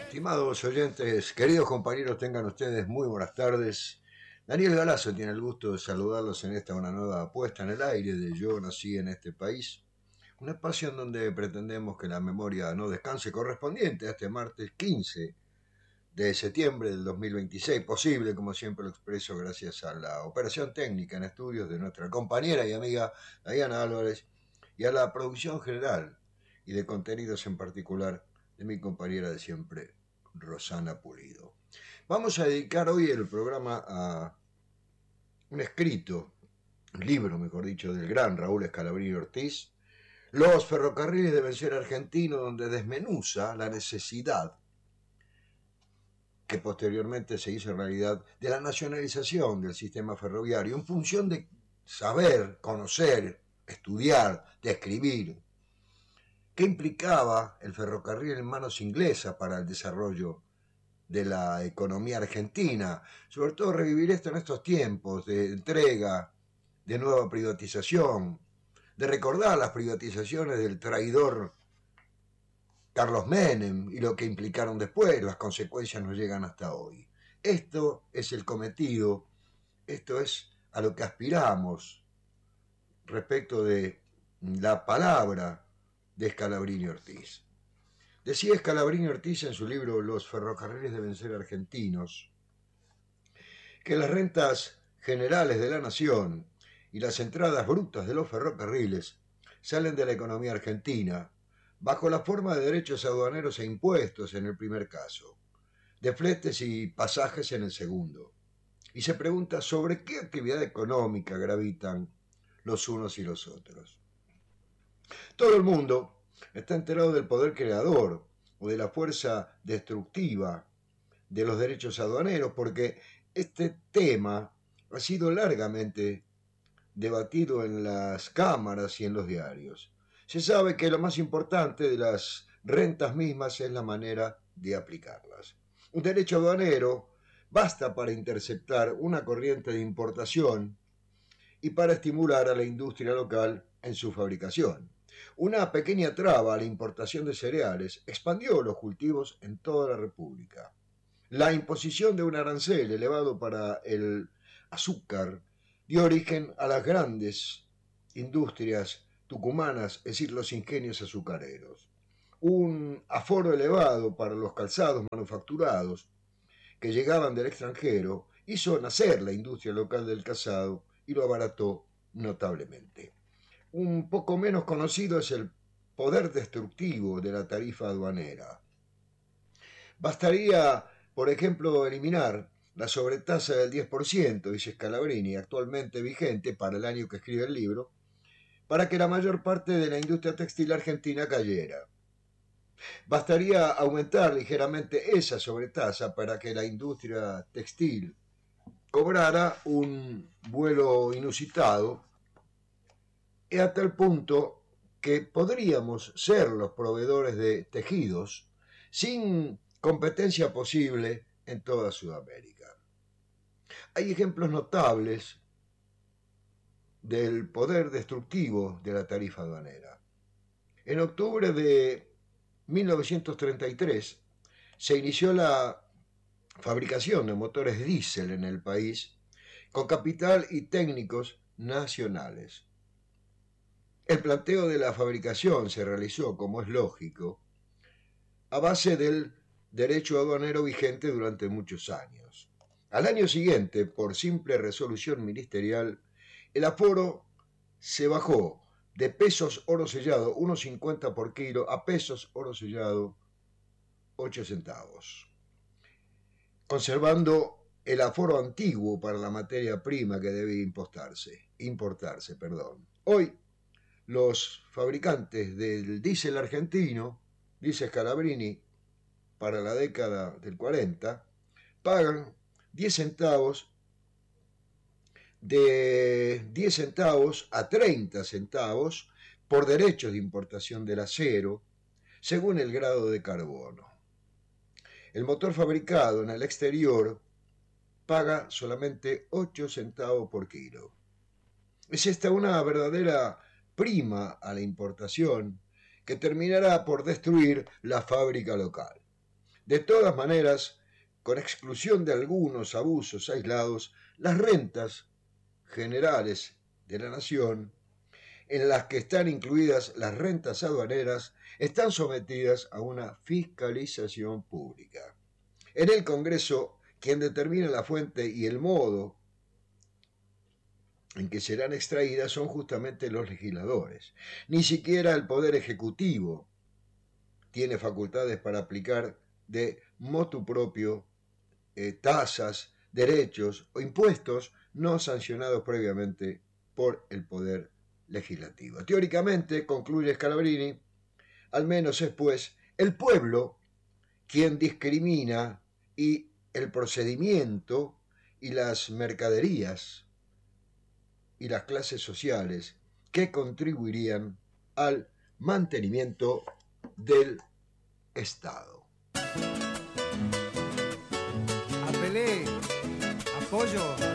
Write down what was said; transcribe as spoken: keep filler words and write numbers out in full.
Estimados oyentes, queridos compañeros, tengan ustedes muy buenas tardes. Daniel Galazo tiene el gusto de saludarlos en esta una nueva puesta en el aire de Yo nací en este país, un espacio en donde pretendemos que la memoria no descanse, correspondiente a este martes quince de septiembre del dos mil veintiséis, posible, como siempre lo expreso, gracias a la operación técnica en estudios de nuestra compañera y amiga Diana Álvarez y a la producción general y de contenidos en particular de mi compañera de siempre, Rosana Pulido. Vamos a dedicar hoy el programa a un escrito, un libro, mejor dicho, del gran Raúl Scalabrini Ortiz, Los ferrocarriles deben ser argentinos, donde desmenuza la necesidad que posteriormente se hizo realidad de la nacionalización del sistema ferroviario en función de saber, conocer, estudiar, describir qué implicaba el ferrocarril en manos inglesas para el desarrollo de la economía argentina, sobre todo revivir esto en estos tiempos de entrega, de nueva privatización, de recordar las privatizaciones del traidor Carlos Menem y lo que implicaron después, las consecuencias nos llegan hasta hoy. Esto es el cometido, esto es a lo que aspiramos respecto de la palabra de Scalabrini Ortiz. Decía Scalabrini Ortiz en su libro Los ferrocarriles deben ser argentinos, que las rentas generales de la nación y las entradas brutas de los ferrocarriles salen de la economía argentina bajo la forma de derechos aduaneros e impuestos en el primer caso, de fletes y pasajes en el segundo. Y se pregunta sobre qué actividad económica gravitan los unos y los otros. Todo el mundo está enterado del poder creador o de la fuerza destructiva de los derechos aduaneros, porque este tema ha sido largamente debatido en las cámaras y en los diarios. Se sabe que lo más importante de las rentas mismas es la manera de aplicarlas. Un derecho aduanero basta para interceptar una corriente de importación y para estimular a la industria local en su fabricación. Una pequeña traba a la importación de cereales expandió los cultivos en toda la República. La imposición de un arancel elevado para el azúcar dio origen a las grandes industrias tucumanas, es decir, los ingenios azucareros. Un aforo elevado para los calzados manufacturados que llegaban del extranjero hizo nacer la industria local del calzado y lo abarató notablemente. Un poco menos conocido es el poder destructivo de la tarifa aduanera. Bastaría, por ejemplo, eliminar la sobretasa del diez por ciento, dice Scalabrini, actualmente vigente para el año que escribe el libro, para que la mayor parte de la industria textil argentina cayera. Bastaría aumentar ligeramente esa sobretasa para que la industria textil cobrara un vuelo inusitado y a tal punto que podríamos ser los proveedores de tejidos sin competencia posible en toda Sudamérica. Hay ejemplos notables del poder destructivo de la tarifa aduanera. En octubre de mil novecientos treinta y tres se inició la fabricación de motores diésel en el país con capital y técnicos nacionales. El planteo de la fabricación se realizó, como es lógico, a base del derecho aduanero vigente durante muchos años. Al año siguiente, por simple resolución ministerial, el aforo se bajó de pesos oro sellado uno cincuenta por kilo a pesos oro sellado ocho centavos, conservando el aforo antiguo para la materia prima que debe importarse. importarse perdón. Hoy, los fabricantes del diésel argentino, dice Scalabrini, para la década del cuarenta, pagan diez centavos, de diez centavos a treinta centavos por derechos de importación del acero, según el grado de carbono. El motor fabricado en el exterior paga solamente ocho centavos por kilo. Es esta una verdadera prima a la importación que terminará por destruir la fábrica local. De todas maneras, con exclusión de algunos abusos aislados, las rentas generales de la nación, en las que están incluidas las rentas aduaneras, están sometidas a una fiscalización pública. En el Congreso, quien determina la fuente y el modo en que serán extraídas son justamente los legisladores. Ni siquiera el Poder Ejecutivo tiene facultades para aplicar de motu propio eh, tasas, derechos o impuestos no sancionados previamente por el Poder Legislativo. Teóricamente, concluye Scalabrini, al menos es pues el pueblo quien discrimina y el procedimiento y las mercaderías y las clases sociales que contribuirían al mantenimiento del Estado. Apelé, apoyo.